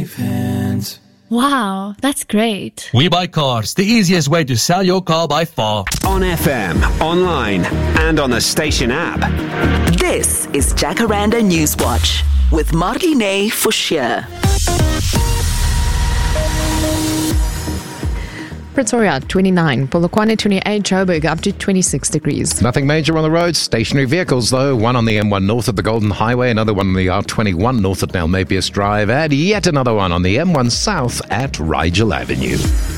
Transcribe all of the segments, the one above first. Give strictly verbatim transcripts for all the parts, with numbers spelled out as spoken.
Wow, that's great. We Buy Cars, the easiest way to sell your car by far. On F M, online, and on the station app. This is Jacaranda Newswatch with Marlene Forshire. Pretoria, twenty-nine. Polokwane, twenty-eight. Joburg, up to twenty-six degrees. Nothing major on the roads. Stationary vehicles, though. One on the M one north of the Golden Highway, another one on the R twenty-one north at Nelmapius Drive, and yet another one on the M one south at Rigel Avenue.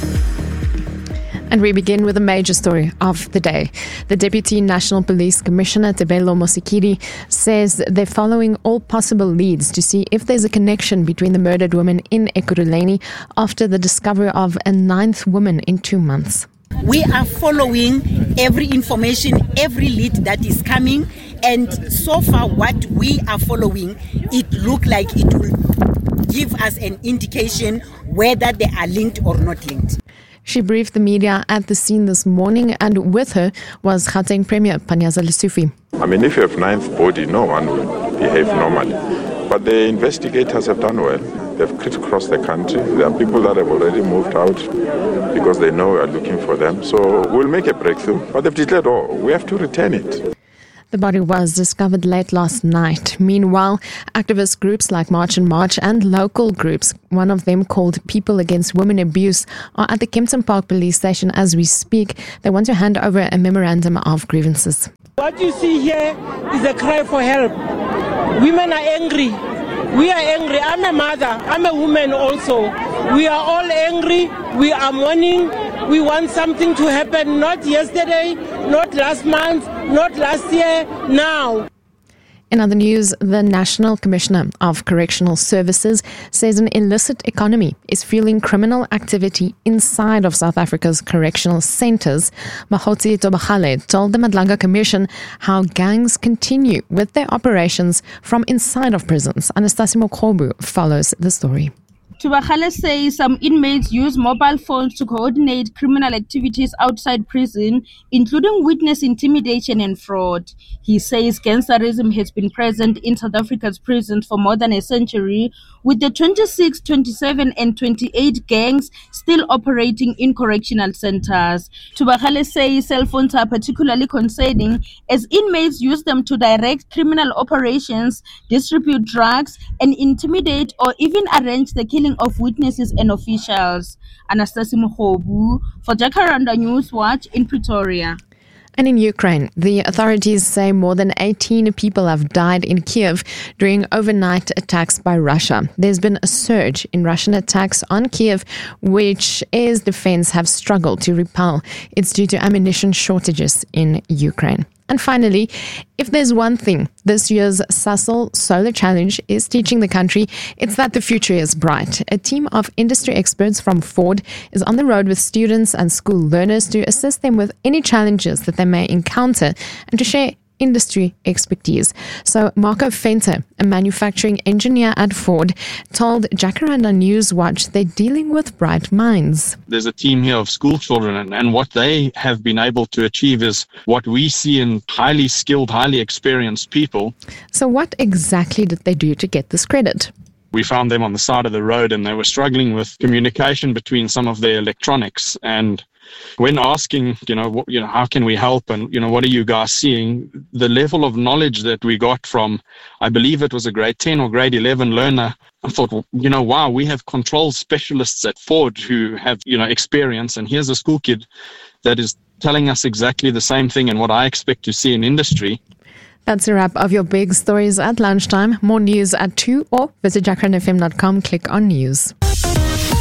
And we begin with a major story of the day. The Deputy National Police Commissioner, Tebelo Mosikiri, says they're following all possible leads to see if there's a connection between the murdered woman in Ekurhuleni after the discovery of a ninth woman in two months. We are following every information, every lead that is coming, and so far what we are following, it looks like it will give us an indication whether they are linked or not linked. She briefed the media at the scene this morning, and with her was Gauteng Premier Panyaza Lesufi. I mean, if you have ninth body, no one will behave normally. But the investigators have done well. They've crisscrossed the country. There are people that have already moved out because they know we are looking for them. So we'll make a breakthrough. But they've declared, oh, we have to return it. The body was discovered late last night. Meanwhile, activist groups like March and March and local groups, one of them called People Against Women Abuse, are at the Kempton Park police station as we speak. They want to hand over a memorandum of grievances. What you see here is a cry for help. Women are angry. We are angry. I'm a mother. I'm a woman also. We are all angry. We are mourning. We want something to happen, not yesterday, not last month, not last year, now. In other news, the National Commissioner of Correctional Services says an illicit economy is fueling criminal activity inside of South Africa's correctional centres. Mahotsi Tobachale told the Madlanga Commission how gangs continue with their operations from inside of prisons. Anastasia Mokhobu follows the story. Tubachale says some inmates use mobile phones to coordinate criminal activities outside prison, including witness intimidation and fraud. He says gangsterism has been present in South Africa's prisons for more than a century, with the twenty-six, twenty-seven and twenty-eight gangs still operating in correctional centers. Tubachale says cell phones are particularly concerning as inmates use them to direct criminal operations, distribute drugs, and intimidate or even arrange the killing of witnesses and officials. Anastasia Mokhobu for Jacaranda Newswatch in Pretoria. And in Ukraine, the authorities say more than eighteen people have died in Kiev during overnight attacks by Russia. There's been a surge in Russian attacks on Kiev, which air's defense have struggled to repel. It's due to ammunition shortages in Ukraine. And finally, if there's one thing this year's Sasol Solar Challenge is teaching the country, it's that the future is bright. A team of industry experts from Ford is on the road with students and school learners to assist them with any challenges that they may encounter and to share industry expertise. So Marco Fenter, a manufacturing engineer at Ford, told Jacaranda Newswatch they're dealing with bright minds. There's a team here of school children, and, and what they have been able to achieve is what we see in highly skilled, highly experienced people. So what exactly did they do to get this credit? We found them on the side of the road and they were struggling with communication between some of their electronics. And when asking, you know, what, you know, how can we help and, you know, what are you guys seeing? The level of knowledge that we got from, I believe it was a grade ten or grade eleven learner, I thought, well, you know, wow, we have control specialists at Ford who have, you know, experience. And here's a school kid that is telling us exactly the same thing and what I expect to see in industry. That's a wrap of your big stories at lunchtime. More news at two or visit jacaranda f m dot com. Click on news.